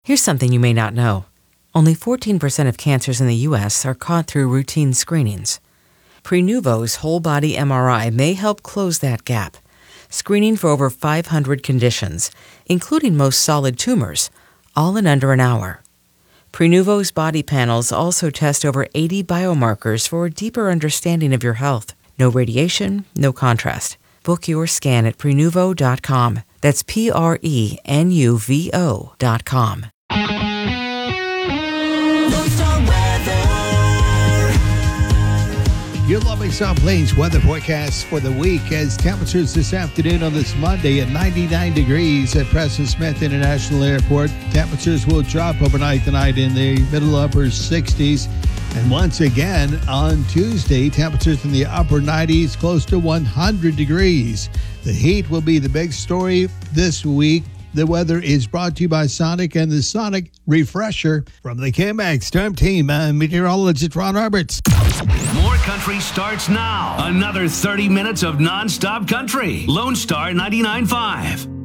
Here's something you may not know. Only 14% of cancers in the U.S. are caught through routine screenings. Prenuvo's whole-body MRI may help close that gap, screening for over 500 conditions, including most solid tumors, all in under an hour. Prenuvo's body panels also test over 80 biomarkers for a deeper understanding of your health. No radiation, no contrast. Book your scan at Prenuvo.com. That's Prenuvo.com. Your loving South Plains weather forecast for the week as temperatures this afternoon on this Monday at 99 degrees at Preston Smith International Airport. Temperatures will drop overnight tonight in the middle upper 60s. And once again on Tuesday, temperatures in the upper 90s, close to 100 degrees. The heat will be the big story this week. The weather is brought to you by Sonic and the Sonic Refresher. From the KMAX Storm Team, meteorologist Ron Roberts. More country starts now. Another 30 minutes of nonstop country. Lone Star 99.5.